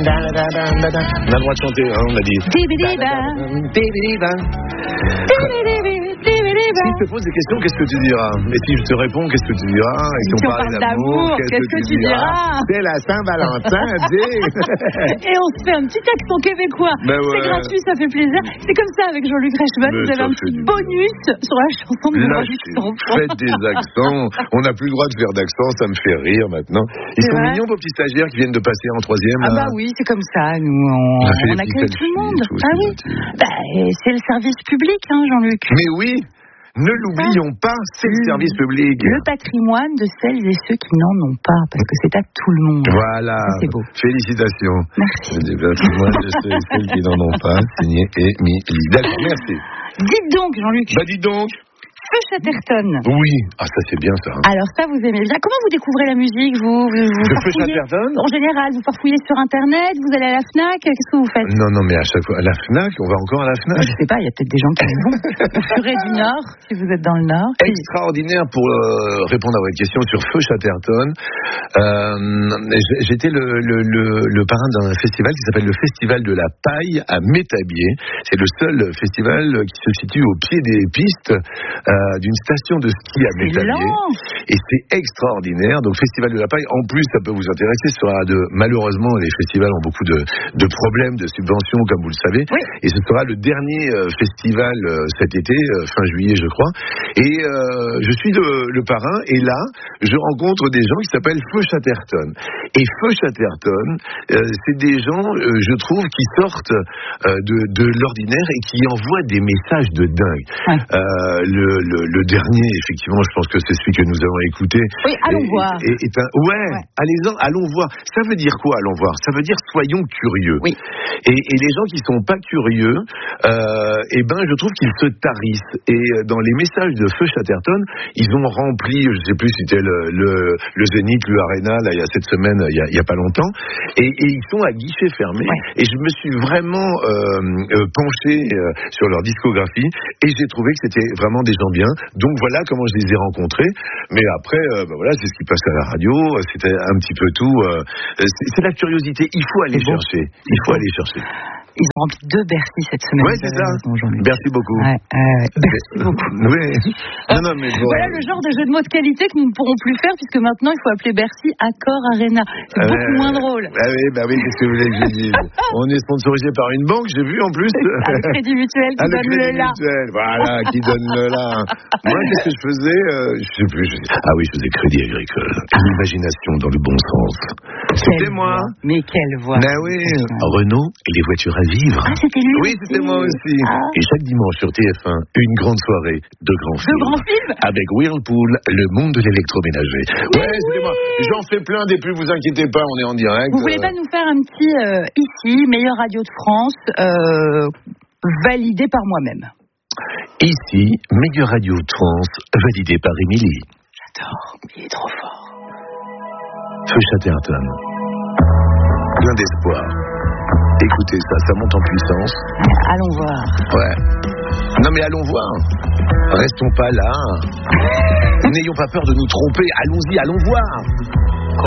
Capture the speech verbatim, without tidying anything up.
a le droit de chanter, hein, on a dit. Si je te pose des questions, qu'est-ce que tu diras? Et si je te réponds, qu'est-ce que tu diras? Et si on, si on parle parle d'amour, d'amour, qu'est-ce, qu'est-ce que, que tu diras, diras? C'est la Saint-Valentin, dis. Et on se fait un petit accent québécois. Ben ouais. C'est gratuit, ça fait plaisir. C'est comme ça avec Jean-Luc Reichmann. Vous avez un petit bonus sur la chanson de Jean-Luc Reichmann. Faites des accents. On n'a plus le droit de faire d'accent, ça me fait rire maintenant. Ils c'est sont vrai? Mignons, vos petits stagiaires qui viennent de passer en troisième. Ah là. bah oui, c'est comme ça. Nous, on, on accueille tout le monde. Tout, ah oui. Bah, c'est le service public, hein, Jean-Luc. Mais oui. Ne l'oublions pas, c'est le service public. Le patrimoine de celles et ceux qui n'en ont pas, parce que c'est à tout le monde. Voilà. Ça, c'est beau. Félicitations. Merci. Le patrimoine de ceux et celles qui n'en ont pas, signé Émilie. D'accord, merci. Dites donc, Jean-Luc. Bah, dites donc. Feu Chatterton. Oui, ah ça c'est bien ça. Alors ça vous aimez bien. Comment vous découvrez la musique vous, vous, vous de Feu Chatterton. En général, vous farfouillez sur internet, vous allez à la Fnac, qu'est-ce que vous faites? Non non mais à chaque fois à la Fnac, on va encore à la Fnac. Je sais pas, il y a peut-être des gens qui vont. Au Furet du Nord, si vous êtes dans le Nord. Extraordinaire pour euh, répondre à votre question sur Feu Chatterton. Euh, j'étais le, le, le, le parrain d'un festival qui s'appelle le Festival de la Paille à Métabier. C'est le seul festival qui se situe au pied des pistes euh, d'une station de ski à Métabier. Et c'est extraordinaire. Donc, Festival de la Paille, en plus, ça peut vous intéresser. Ce sera de, malheureusement, les festivals ont beaucoup de, de problèmes, de subventions, comme vous le savez. Oui. Et ce sera le dernier euh, festival euh, cet été, euh, fin juillet, je crois. Et euh, je suis le, le parrain. Et là, je rencontre des gens qui s'appellent Feu Chatterton. Et Feu Chatterton, euh, c'est des gens, euh, je trouve, qui sortent euh, de, de l'ordinaire et qui envoient des messages de dingue. Ouais. Euh, le, le, le dernier, effectivement, je pense que c'est celui que nous avons écouté. Oui, allons et, voir. Et, et un, ouais, ouais. Allez-en, allons voir. Ça veut dire quoi, allons voir? Ça veut dire soyons curieux. Oui. Et, et les gens qui sont pas curieux, euh, eh ben, je trouve qu'ils se tarissent. Et dans les messages de Feu Chatterton, ils ont rempli, je sais plus si c'était le, le, le Zénith, le Arena, là, il y a cette semaine, il y a, il y a pas longtemps. Et, et ils sont à guichet fermé. Ouais. Et je me suis vraiment euh, euh, penché euh, sur leur discographie. Et j'ai trouvé que c'était vraiment des gens bien. Donc voilà comment je les ai rencontrés. Mais après, euh, ben voilà, c'est ce qui passe à la radio. C'était un petit peu tout. Euh, c'est, c'est la curiosité. Il faut aller c'est chercher. Bon. Il faut aller chercher. Ils ont rempli deux Bercy cette semaine. Oui, c'est ça. Merci beaucoup. Ouais, euh, merci beaucoup. Oui. Non, non, mais bon. Voilà le genre de jeu de mots de qualité que nous ne pourrons plus faire puisque maintenant il faut appeler Bercy Accor Arena. C'est euh, beaucoup moins drôle. Ah oui, bah oui, qu'est-ce que vous voulez que je dise? On est sponsorisé par une banque, j'ai vu en plus. Ah, le Crédit Mutuel qui ah, donne le, le là. Mutuel. Voilà, qui donne le là. Moi, qu'est-ce que je faisais? euh, Je sais plus. Je... Ah oui, je faisais Crédit Agricole. L'imagination dans le bon sens. C'était quelle moi. Voix. Mais quelle voix. Ben oui. Renault et les voitures à vivre. Ah, c'était lui. Oui, c'était moi aussi. Ah. Et chaque dimanche sur T F un, une grande soirée de grands films. De grands films. Avec Whirlpool, le monde de l'électroménager. Ouais, oui. C'était moi. J'en fais plein des pubs, vous inquiétez pas, on est en direct. Vous voulez pas nous faire un petit euh, ici, meilleure radio de France, euh, validé par moi-même? Ici, meilleure radio de France, validé par Émilie. J'adore, il est trop fort. Feu Chatterton. Plein d'espoir. Écoutez ça, ça monte en puissance. Allons voir. Ouais. Non mais allons voir. Restons pas là. N'ayons pas peur de nous tromper. Allons-y, allons voir.